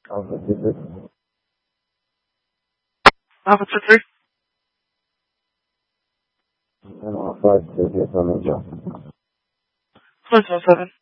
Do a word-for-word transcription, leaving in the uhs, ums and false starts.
Alpha two three. Alpha two three. And all five two three from Angel. Close one seven.